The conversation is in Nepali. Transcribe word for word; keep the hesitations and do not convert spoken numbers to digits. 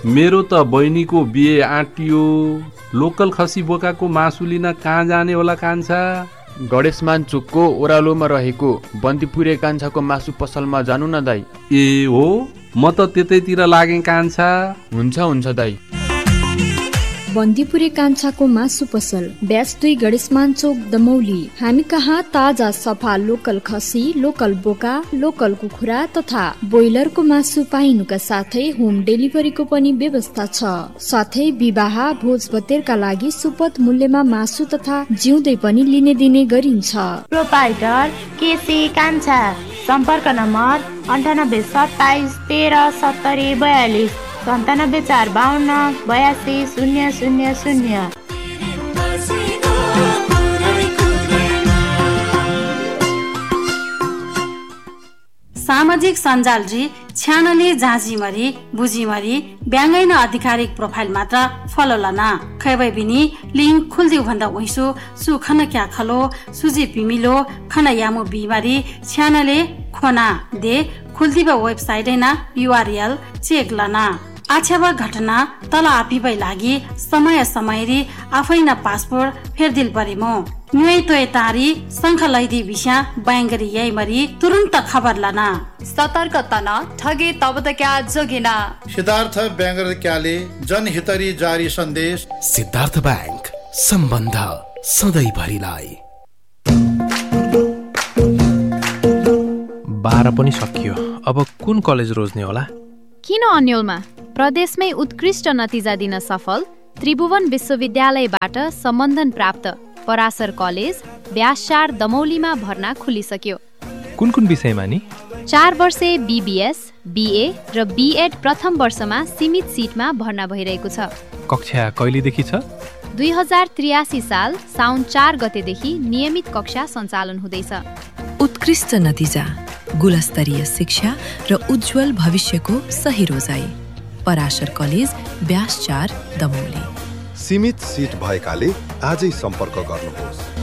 मेरो त बहिनीको बिहे आँटियो। लोकल खसी बोकाको मासु लिन कहाँ जाने होला कान्छा? गणेशमान चोकको ओह्रालोमा रहेको बन्दीपुरे कान्छाको मासु पसलमा जानु न दाई। ए हो, म त त्यतैतिर लागेँ कान्छा। हुन्छ हुन्छ दाई। बन्दीपुरे कान्छाको मासु पसल, ब्यास दुई गणेशमान चोक दमौली। हामी कहाँ ताजा सफा लोकल खसी, लोकल बोका, लोकल कुखुरा तथा ब्रोइलरको मासु पाइनुका साथै होम डेलिभरीको पनि व्यवस्था छ। साथै विवाह भोज भतेरका लागि सुपथ मूल्यमा मासु तथा जिउँदै पनि लिने दिने गरिन्छ। प्रोपाइटर केसी कान्छा, सम्पर्क नम्बर अन्ठानब्बे सत्ताइस तेह्र सत्तरी बयालिस सन्तानब्बे चार बाहन्न बयासी शून्य शून्य शून्य। सामाजिक सञ्जाल री छ्यानले जाँचीमरी बुझीमरी ब्याङ्गै न आधिकारिक प्रोफाइल मात्र फलो लना खैबै बिनी लिङ्क खुल्दिउ भन्दा उइसु सु खन क्या खलो सुजी पिमिलो खन यामु बिमारी छ्यानले खोना दे खुल्दिबा वेबसाइट ना युआरएल चेक लना। आछ्यावा घटना तल आपिबै लागि समय समय री आफै न पासपोर्ट फेरदिल परिमो न्युइ तोय तारी संख लैदी विषय बैंगरी यही मरी तुरंत खबर लना। सतर्क तना ठगे तब त क्या जोगिना। सिद्धार्थ बैंगर क्याले जनहितरी जारी सन्देश। सिद्धार्थ बैंक, सम्बन्ध सधैँ भरिलाई। बाह्र पनि सकियो, अब कुन कलेज रोज्ने होला? किन अन्यलमा प्रदेशमै उत्कृष्ट नतिजा दिन सफल त्रिभुवन विश्वविद्यालयबाट सम्बन्धन प्राप्त पराशर कलेज ब्यासचार दमौलीमा भर्ना खुलिसक्यो। कुन कुन विषयमा नि? चार वर्षे बीबीएस, बीए र बीएड प्रथम वर्षमा सीमित सिटमा भर्ना भइरहेको छ। कक्षा कहिलेदेखि छ? दुई हजार त्रियासी साल साउन चार गतेदेखि नियमित कक्षा सञ्चालन हुँदैछ। उत्कृष्ट नतिजा, गुणस्तरीय शिक्षा र उज्जवल भविष्यको सही रोजाई। पराशर कलेज ब्यासचार दमौली। सीमित सिट भएकाले आजै सम्पर्क गर्नुहोस्।